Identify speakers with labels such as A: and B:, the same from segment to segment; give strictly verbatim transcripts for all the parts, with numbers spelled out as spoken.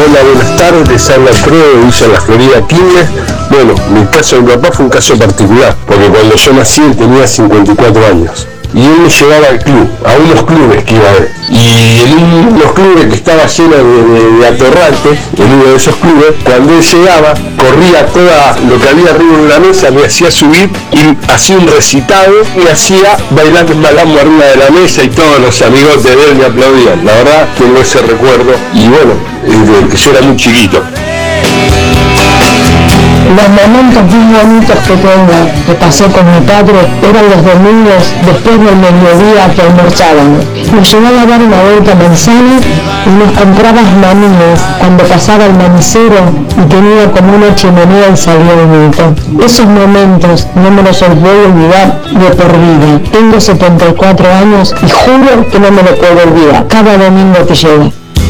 A: Hola, buenas tardes, les habla Alfredo de Villa La Florida, Quilmes. Bueno, mi caso de mi papá fue un caso particular, porque cuando yo nací él tenía cincuenta y cuatro años. Y él me llevaba al club, a unos clubes que iba a ver. Y en unos clubes que estaba lleno de, de, de atorrantes, en uno de esos clubes, cuando él llegaba, corría todo lo que había arriba de la mesa, me hacía subir y hacía un recitado y hacía bailar el malambo arriba de la mesa y todos los amigos de él me aplaudían. La verdad, tengo ese recuerdo y bueno, desde que yo era muy chiquito.
B: Los momentos muy bonitos que tengo, que pasé con mi padre, eran los domingos después del mediodía que almorzábamos. Nos llevaba a dar una vuelta a Manzana y nos compraba maníes cuando pasaba el manicero y tenía como una chimenea y salía bonito. Esos momentos no me los voy a olvidar de por vida. Tengo setenta y cuatro años y juro que no me lo puedo olvidar cada domingo que llega.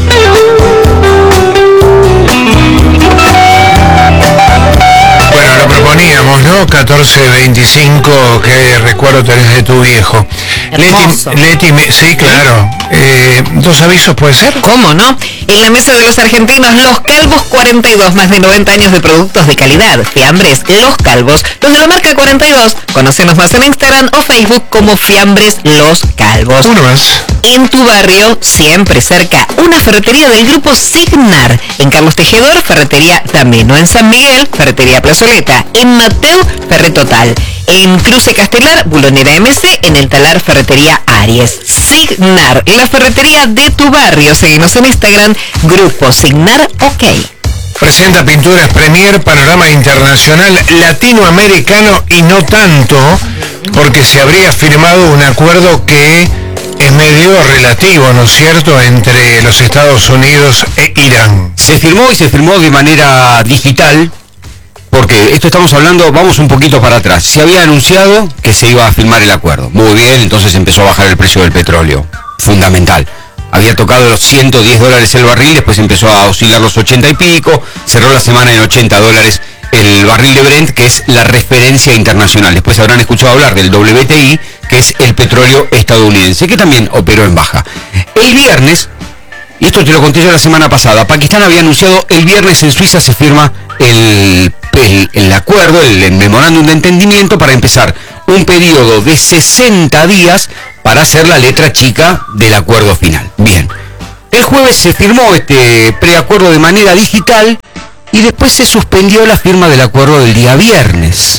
C: Proponíamos, ¿no? catorce veinticinco, ¿qué recuerdo tenés de tu viejo?
D: Hermoso.
C: Leti, Leti, sí, claro. Eh, ¿Dos avisos puede ser?
D: ¿Cómo no? En la mesa de los argentinos, Los Calvos cuarenta y dos, más de noventa años de productos de calidad. Fiambres Los Calvos, los de la marca cuarenta y dos. Conócenos más en Instagram o Facebook como Fiambres Los Calvos.
C: Uno más.
D: En tu barrio, siempre cerca, una ferretería del grupo Signar. En Carlos Tejedor, ferretería Dameno. En San Miguel, ferretería Plazoleta. En Mateo, Ferre Total. En Cruce Castelar, Bulonera M C. En el Talar, ferretería Aries. Signar, la ferretería de tu barrio. Seguimos en Instagram, Grupo Signar OK.
C: Presenta Pinturas Premier, panorama internacional latinoamericano y no tanto, porque se habría firmado un acuerdo que es medio relativo, ¿no es cierto?, entre los Estados Unidos e Irán.
E: Se firmó y se firmó de manera digital, porque esto estamos hablando, vamos un poquito para atrás. Se había anunciado que se iba a firmar el acuerdo. Muy bien, entonces empezó a bajar el precio del petróleo. Fundamental. Había tocado los ciento diez dólares el barril, después empezó a oscilar los ochenta y pico, cerró la semana en ochenta dólares el barril de Brent, que es la referencia internacional. Después habrán escuchado hablar del W T I, que es el petróleo estadounidense, que también operó en baja. El viernes, y esto te lo conté yo la semana pasada, Pakistán había anunciado, el viernes en Suiza se firma el, el, el acuerdo, el, el memorándum de entendimiento para empezar un periodo de sesenta días para hacer la letra chica del acuerdo final. Bien, el jueves se firmó este preacuerdo de manera digital y después se suspendió la firma del acuerdo del día viernes.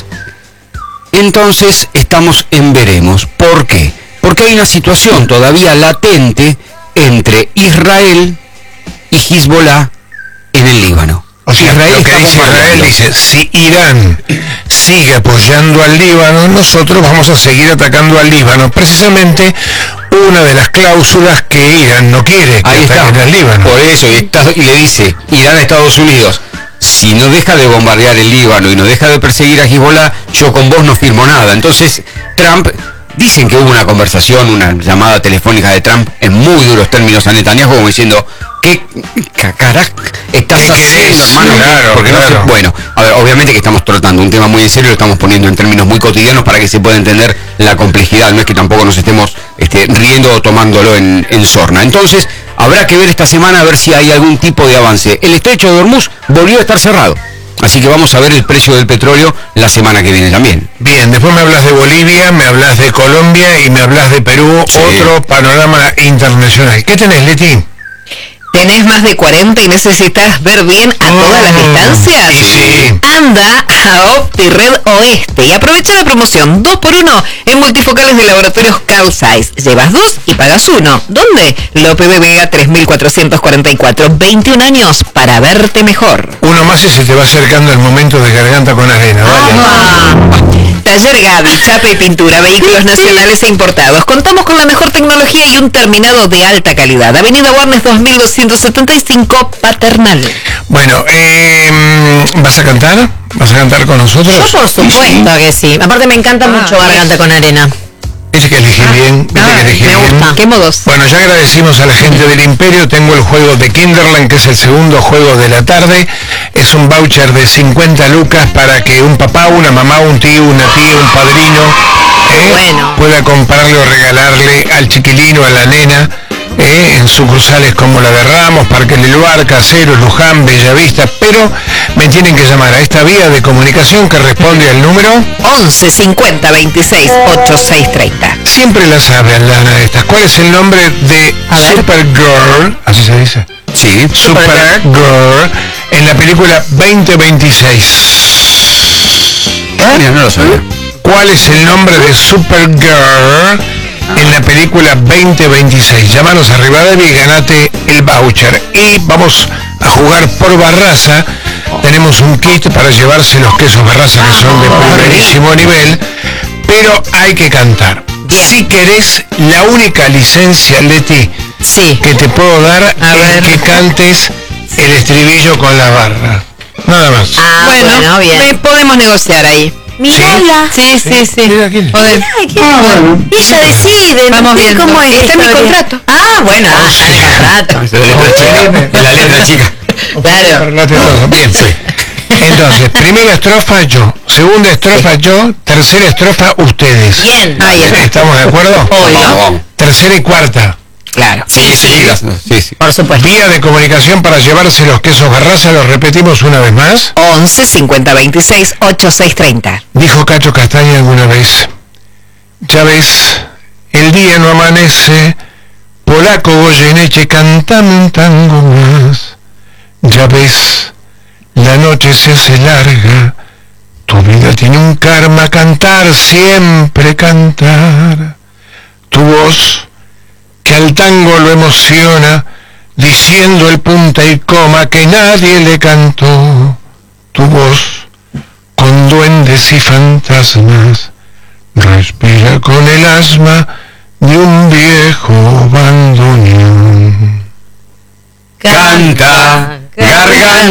E: Entonces estamos en veremos. ¿Por qué? Porque hay una situación todavía latente entre Israel y Hezbollah en el Líbano.
C: O sea, Israel lo que dice Israel dice, si Irán sigue apoyando al Líbano, nosotros vamos a seguir atacando al Líbano. Precisamente una de las cláusulas que Irán no quiere que
E: ahí
C: ataquen
E: está,
C: al Líbano.
E: Por eso, y, está, y le dice Irán a Estados Unidos, si no deja de bombardear el Líbano y no deja de perseguir a Hezbollah, yo con vos no firmo nada. Entonces, Trump, dicen que hubo una conversación, una llamada telefónica de Trump en muy duros términos a Netanyahu, como diciendo, ¿qué carajo estás
C: ¿Qué
E: haciendo,
C: querés?
E: hermano?
C: Claro,
E: Porque
C: claro.
E: no sé, bueno, a ver, obviamente que estamos tratando un tema muy en serio, lo estamos poniendo en términos muy cotidianos para que se pueda entender la complejidad, no es que tampoco nos estemos este, riendo o tomándolo en, en sorna. Entonces, habrá que ver esta semana a ver si hay algún tipo de avance. El estrecho de Hormuz volvió a estar cerrado, así que vamos a ver el precio del petróleo la semana que viene también.
C: Bien, después me hablas de Bolivia, me hablas de Colombia y me hablas de Perú,
E: Sí.
C: Otro panorama internacional. ¿Qué tenés, Leti?
D: ¿Tenés más de cuarenta y necesitas ver bien a todas las distancias?
C: Sí, sí.
D: Anda a OptiRed Oeste y aprovecha la promoción dos por uno en multifocales de laboratorios Carl Zeiss. Llevas dos y pagas uno. ¿Dónde? López de Vega tres mil cuatrocientos cuarenta y cuatro. veintiún años para verte mejor.
C: Uno más y se te va acercando el momento de garganta con arena, ¿vale?
D: Ah. Taller Gaby, chapa y pintura, vehículos nacionales e importados. Contamos con la mejor tecnología y un terminado de alta calidad. Avenida Warnes dos mil doscientos setenta y cinco, Paternal.
C: Bueno, eh, ¿vas a cantar? ¿Vas a cantar con nosotros?
F: Yo por supuesto que sí. Aparte me encanta
D: Ah,
F: mucho Garganta con Arena.
C: Viste que elegí bien, viste
D: Ah,
C: que elegí
D: me
C: bien.
D: gusta. ¿Qué modos?
C: Bueno, ya agradecimos a la gente del Imperio. Tengo el juego de Kinderland, que es el segundo juego de la tarde. Es un voucher de cincuenta lucas para que un papá, una mamá, un tío, una tía, un padrino eh,
F: Bueno.
C: pueda comprarle o regalarle al chiquilino, a la nena, eh, en sucursales como la de Ramos, Parque Leluar, Caseros, Luján, Bellavista, pero me tienen que llamar a esta vía de comunicación que responde al número
D: once cincuenta veintiséis ochenta y seis treinta.
C: Siempre la saben, Lana, estas. ¿Cuál es el nombre de Supergirl? ¿Así se dice?
E: Sí.
C: Supergirl en la película veinte veintiséis.
E: Ah, mira, no lo sabía.
C: ¿Cuál es el nombre de Supergirl en la película veinte veintiséis? Llámanos a Rivadavia y ganate el voucher. Y vamos a jugar por Barraza. Tenemos un kit para llevarse los quesos Barraza, que son de primerísimo nivel, pero hay que cantar. Si querés, la única licencia, Leti,
D: Sí.
C: que te puedo dar
D: A
C: es
D: ver.
C: que cantes el estribillo con la barra. Nada más.
F: Ah,
D: Bueno,
F: bueno, bien.
D: me- podemos negociar ahí.
F: Mirala.
D: Sí, sí, sí.
C: Mira, ¿quién?
D: Podés-
F: Ella decide,
D: Vamos
F: no sé
D: viendo.
F: cómo es.
D: Está en mi
F: historia.
D: contrato.
F: Ah, bueno, ah, está en el contrato.
E: Es la letra chica. Es la letra chica.
F: Claro.
C: Relate todo. Bien. Entonces, primera estrofa yo, segunda estrofa yo, tercera estrofa ustedes.
F: Bien.
D: Ahí está.
C: ¿Estamos de acuerdo?
E: Vamos, vamos.
C: Tercera y cuarta.
D: Claro.
E: Sí, sí, las- sí, sí.
F: Por supuesto.
C: Vía de comunicación para llevarse los quesos Barraza, lo repetimos una vez más.
D: once cincuenta veintiséis ochenta y seis treinta.
C: Dijo Cacho Castaña alguna vez, ya ves, el día no amanece, polaco Goyeneche, cantame un tango más. Ya ves, la noche se hace larga, tu vida tiene un karma, cantar, siempre cantar. Tu voz, que al tango lo emociona, diciendo el punta y coma que nadie le cantó. Tu voz, con duendes y fantasmas, respira con el asma de un viejo bandoneón.
E: Canta, garganta.